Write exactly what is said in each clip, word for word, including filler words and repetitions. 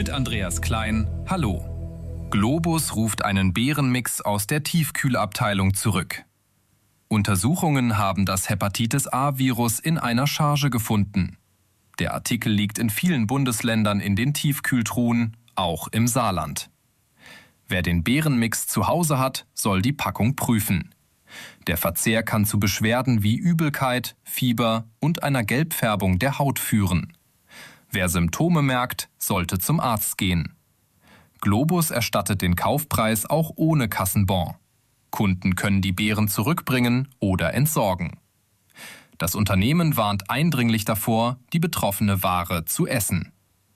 Mit Andreas Klein, hallo. Globus ruft einen Beerenmix aus der Tiefkühlabteilung zurück. Untersuchungen haben das Hepatitis-A-Virus in einer Charge gefunden. Der Artikel liegt in vielen Bundesländern in den Tiefkühltruhen, auch im Saarland. Wer den Beerenmix zu Hause hat, soll die Packung prüfen. Der Verzehr kann zu Beschwerden wie Übelkeit, Fieber und einer Gelbfärbung der Haut führen. Wer Symptome merkt, sollte zum Arzt gehen. Globus erstattet den Kaufpreis auch ohne Kassenbon. Kunden können die Beeren zurückbringen oder entsorgen. Das Unternehmen warnt eindringlich davor, die betroffene Ware zu essen.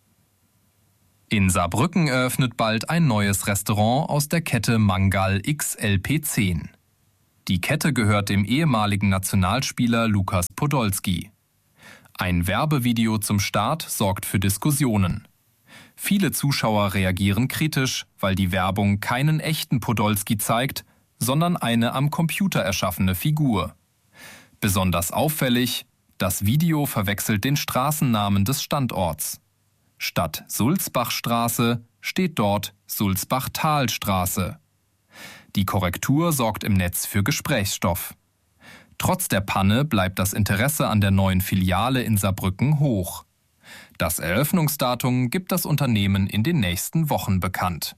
In Saarbrücken eröffnet bald ein neues Restaurant aus der Kette Mangal X L P zehn. Die Kette gehört dem ehemaligen Nationalspieler Lukas Podolski. Ein Werbevideo zum Start sorgt für Diskussionen. Viele Zuschauer reagieren kritisch, weil die Werbung keinen echten Podolski zeigt, sondern eine am Computer erschaffene Figur. Besonders auffällig, das Video verwechselt den Straßennamen des Standorts. Statt Sulzbachstraße steht dort Sulzbachtalstraße. Die Korrektur sorgt im Netz für Gesprächsstoff. Trotz der Panne bleibt das Interesse an der neuen Filiale in Saarbrücken hoch. Das Eröffnungsdatum gibt das Unternehmen in den nächsten Wochen bekannt.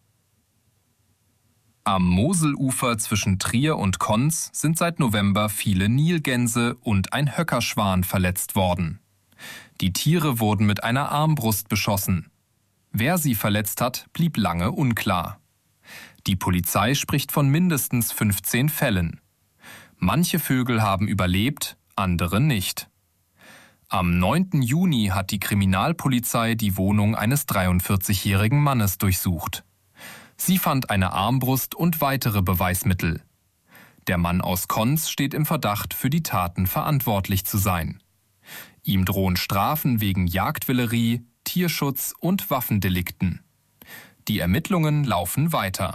Am Moselufer zwischen Trier und Konz sind seit November viele Nilgänse und ein Höckerschwan verletzt worden. Die Tiere wurden mit einer Armbrust beschossen. Wer sie verletzt hat, blieb lange unklar. Die Polizei spricht von mindestens fünfzehn Fällen. Manche Vögel haben überlebt, andere nicht. Am neunten Juni hat die Kriminalpolizei die Wohnung eines dreiundvierzigjährigen Mannes durchsucht. Sie fand eine Armbrust und weitere Beweismittel. Der Mann aus Konz steht im Verdacht, für die Taten verantwortlich zu sein. Ihm drohen Strafen wegen Jagdwillerie, Tierschutz und Waffendelikten. Die Ermittlungen laufen weiter.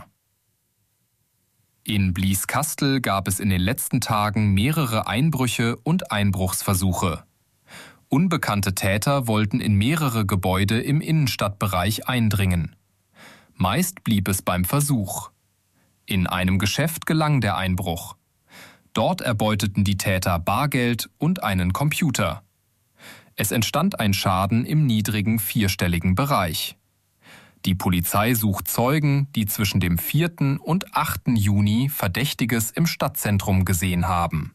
In Blieskastel gab es in den letzten Tagen mehrere Einbrüche und Einbruchsversuche. Unbekannte Täter wollten in mehrere Gebäude im Innenstadtbereich eindringen. Meist blieb es beim Versuch. In einem Geschäft gelang der Einbruch. Dort erbeuteten die Täter Bargeld und einen Computer. Es entstand ein Schaden im niedrigen vierstelligen Bereich. Die Polizei sucht Zeugen, die zwischen dem vierten und achten Juni Verdächtiges im Stadtzentrum gesehen haben.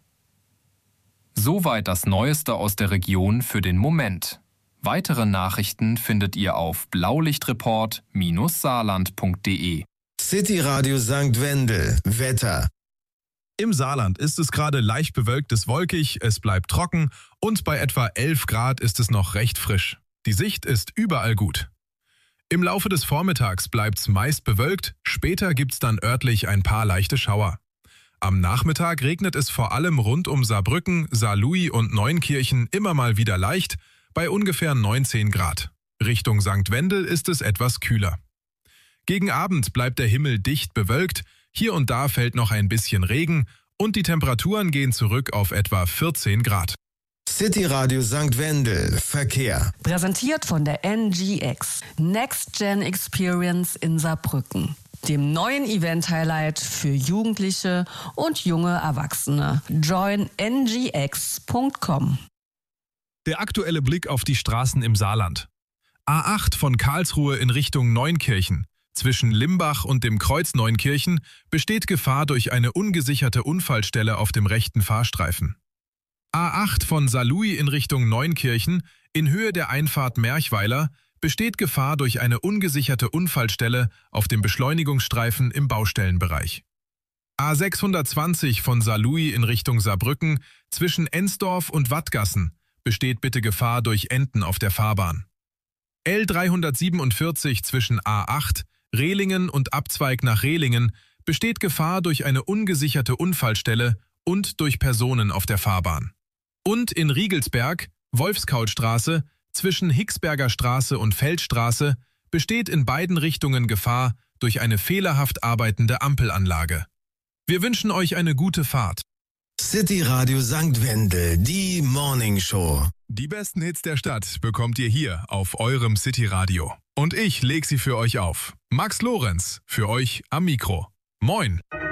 Soweit das Neueste aus der Region für den Moment. Weitere Nachrichten findet ihr auf blaulichtreport Bindestrich saarland punkt de. City Radio Sankt Wendel. Wetter. Im Saarland ist es gerade leicht bewölkt bis wolkig, es bleibt trocken und bei etwa elf Grad ist es noch recht frisch. Die Sicht ist überall gut. Im Laufe des Vormittags bleibt es meist bewölkt, später gibt's dann örtlich ein paar leichte Schauer. Am Nachmittag regnet es vor allem rund um Saarbrücken, Saarlouis und Neunkirchen immer mal wieder leicht, bei ungefähr neunzehn Grad. Richtung Sankt Wendel ist es etwas kühler. Gegen Abend bleibt der Himmel dicht bewölkt, hier und da fällt noch ein bisschen Regen und die Temperaturen gehen zurück auf etwa vierzehn Grad. City Radio Sankt Wendel. Verkehr. Präsentiert von der N G X. Next Gen Experience in Saarbrücken. Dem neuen Event-Highlight für Jugendliche und junge Erwachsene. join n g x punkt com. Der aktuelle Blick auf die Straßen im Saarland. A acht von Karlsruhe in Richtung Neunkirchen. Zwischen Limbach und dem Kreuz Neunkirchen besteht Gefahr durch eine ungesicherte Unfallstelle auf dem rechten Fahrstreifen. A acht von Saarlouis in Richtung Neunkirchen in Höhe der Einfahrt Merchweiler besteht Gefahr durch eine ungesicherte Unfallstelle auf dem Beschleunigungsstreifen im Baustellenbereich. A sechshundertzwanzig von Saarlouis in Richtung Saarbrücken zwischen Ensdorf und Wattgassen besteht bitte Gefahr durch Enten auf der Fahrbahn. L dreihundertsiebenundvierzig zwischen A acht, Rehlingen und Abzweig nach Rehlingen besteht Gefahr durch eine ungesicherte Unfallstelle und durch Personen auf der Fahrbahn. Und in Riegelsberg, Wolfskautstraße, zwischen Hicksberger Straße und Feldstraße besteht in beiden Richtungen Gefahr durch eine fehlerhaft arbeitende Ampelanlage. Wir wünschen euch eine gute Fahrt. City Radio Sankt Wendel, die Morning Show. Die besten Hits der Stadt bekommt ihr hier auf eurem City-Radio. Und ich leg sie für euch auf. Max Lorenz, für euch am Mikro. Moin!